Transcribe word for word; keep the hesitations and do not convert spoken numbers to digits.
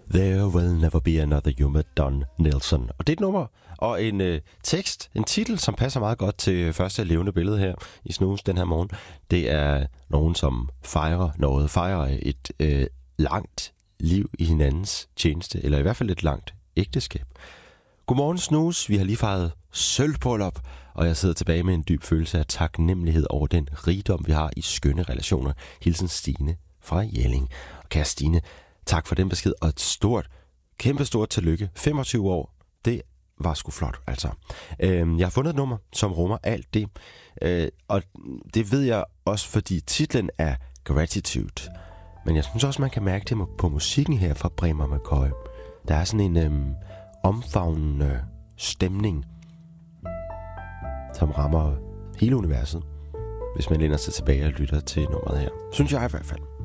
There Will Never Be Another You med Don Nelson. Og det er et nummer og en øh, tekst, en titel, som passer meget godt til første levende billede her i Snus den her morgen. Det er nogen, som fejrer noget, fejrer et øh, langt liv i hinandens tjeneste, eller i hvert fald et langt ægteskab. Godmorgen Snus, vi har lige fejret sølvbryllup, og jeg sidder tilbage med en dyb følelse af taknemmelighed over den rigdom, vi har i skønne relationer. Hilsen Stine fra Jelling. Og kære Stine, tak for den besked, og et stort, kæmpestort tillykke. femogtyve år, det var sgu flot, altså. Øh, jeg har fundet et nummer, som rummer alt det, øh, og det ved jeg også, fordi titlen er Gratitude. Men jeg synes også, man kan mærke det på musikken her fra Bremer McCoy. Der er sådan en øh, omfavnende stemning, som rammer hele universet, hvis man læner sig tilbage og lytter til nummeret her. Synes jeg i hvert fald.